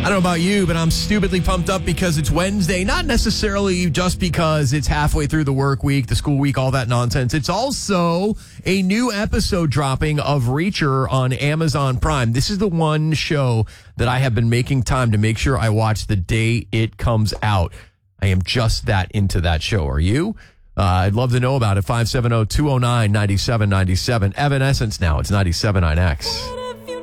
I don't know about you, but I'm stupidly pumped up because it's Wednesday. Not necessarily just because it's halfway through the work week, the school week, all that nonsense. It's also a new episode dropping of Reacher on Amazon Prime. This is the one show that I have been making time to make sure I watch the day it comes out. I am just that into that show. Are you? I'd love to know about it. 570-209-9797. Evanescence now. It's 97.9X.